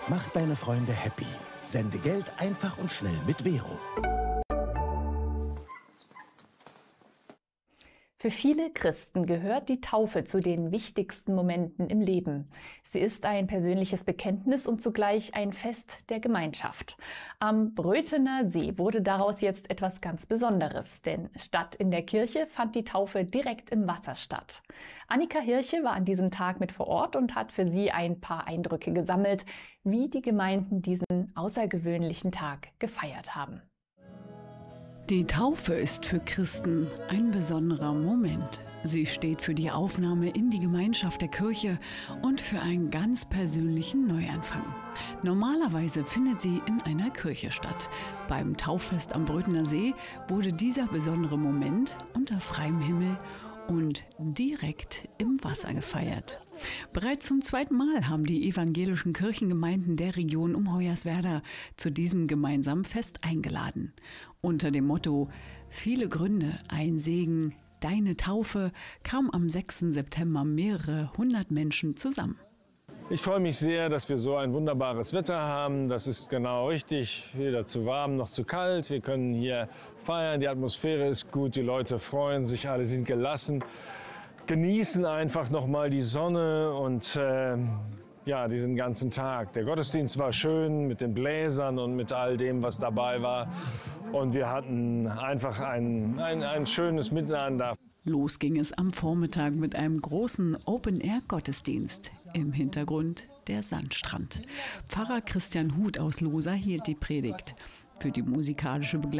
Mach deine Freunde happy. Sende Geld einfach und schnell mit Vero. Für viele Christen gehört die Taufe zu den wichtigsten Momenten im Leben. Sie ist ein persönliches Bekenntnis und zugleich ein Fest der Gemeinschaft. Am Bröthener See wurde daraus jetzt etwas ganz Besonderes, denn statt in der Kirche fand die Taufe direkt im Wasser statt. Annika Hirche war an diesem Tag mit vor Ort und hat für Sie ein paar Eindrücke gesammelt, wie die Gemeinden diesen außergewöhnlichen Tag gefeiert haben. Die Taufe ist für Christen ein besonderer Moment. Sie steht für die Aufnahme in die Gemeinschaft der Kirche und für einen ganz persönlichen Neuanfang. Normalerweise findet sie in einer Kirche statt. Beim Tauffest am Bröthener See wurde dieser besondere Moment unter freiem Himmel und direkt im Wasser gefeiert. Bereits zum zweiten Mal haben die evangelischen Kirchengemeinden der Region um Hoyerswerda zu diesem gemeinsamen Fest eingeladen. Unter dem Motto „Viele Gründe, ein Segen, deine Taufe" kamen am 6. September mehrere hundert Menschen zusammen. Ich freue mich sehr, dass wir so ein wunderbares Wetter haben. Das ist genau richtig, weder zu warm noch zu kalt. Wir können hier feiern, die Atmosphäre ist gut, die Leute freuen sich, alle sind gelassen, genießen einfach noch mal die Sonne und diesen ganzen Tag. Der Gottesdienst war schön mit den Bläsern und mit all dem, was dabei war. Und wir hatten einfach ein schönes Miteinander. Los ging es am Vormittag mit einem großen Open-Air-Gottesdienst. Im Hintergrund der Sandstrand. Pfarrer Christian Huth aus Losa hielt die Predigt. Für die musikalische Begleitung